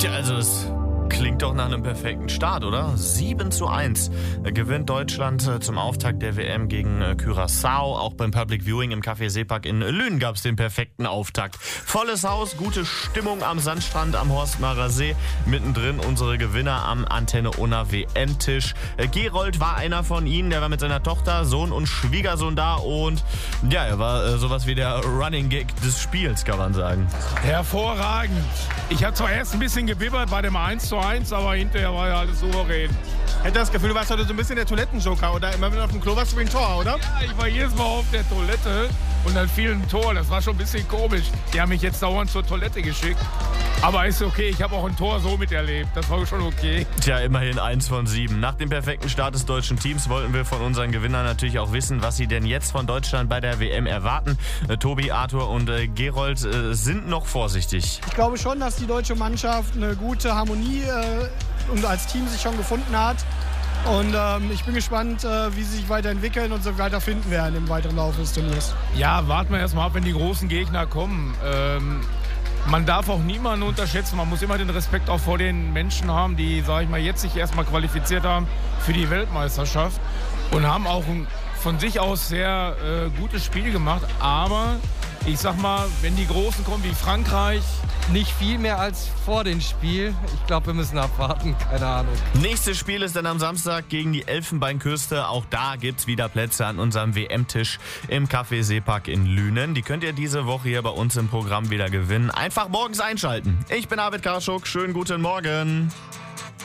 Tja, also es klingt doch nach einem perfekten Start, oder? 7:1 gewinnt Deutschland zum Auftakt der WM gegen Curaçao. Auch beim Public Viewing im Café Seepark in Lünen gab es den perfekten Auftakt. Volles Haus, gute Stimmung am Sandstrand am Horstmarer See. Mittendrin unsere Gewinner am Antenne Unna WM-Tisch. Gerold war einer von ihnen, der war mit seiner Tochter, Sohn und Schwiegersohn da. Und ja, er war sowas wie der Running Gag des Spiels, kann man sagen. Hervorragend. Ich habe zwar erst ein bisschen gebibbert bei dem 1:1, aber hinterher war ja alles souverän. Ich hätte das Gefühl, du warst heute so ein bisschen der Toilettenjoker, oder? Immer wenn du auf dem Klo warst, du wie ein Tor, oder? Ja, ich war jedes Mal auf der Toilette und dann fiel ein Tor. Das war schon ein bisschen komisch. Die haben mich jetzt dauernd zur Toilette geschickt. Aber ist okay, ich habe auch ein Tor so miterlebt. Das war schon okay. Tja, immerhin 1 von 7. Nach dem perfekten Start des deutschen Teams wollten wir von unseren Gewinnern natürlich auch wissen, was sie denn jetzt von Deutschland bei der WM erwarten. Tobi, Arthur und Gerold sind noch vorsichtig. Ich glaube schon, dass die deutsche Mannschaft eine gute Harmonie und als Team sich schon gefunden hat. Und ich bin gespannt, wie sie sich weiterentwickeln und so weiter finden werden im weiteren Laufe des Turniers. Ja, warten wir erstmal ab, wenn die großen Gegner kommen. Man darf auch niemanden unterschätzen. Man muss immer den Respekt auch vor den Menschen haben, die, sag ich mal, jetzt sich erstmal qualifiziert haben für die Weltmeisterschaft und haben auch von sich aus sehr gutes Spiel gemacht. Aber ich sag mal, wenn die Großen kommen wie Frankreich, nicht viel mehr als vor dem Spiel. Ich glaube, wir müssen abwarten. Keine Ahnung. Nächstes Spiel ist dann am Samstag gegen die Elfenbeinküste. Auch da gibt's wieder Plätze an unserem WM-Tisch im Café Seepark in Lünen. Die könnt ihr diese Woche hier bei uns im Programm wieder gewinnen. Einfach morgens einschalten. Ich bin Arvid Karschuk. Schönen guten Morgen.